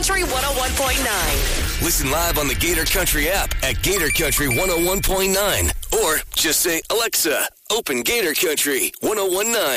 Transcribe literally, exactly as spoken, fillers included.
Country one oh one point nine. Listen live on the Gator Country app at Gator Country one oh one point nine. Or just say, Alexa, open Gator Country one oh one point nine.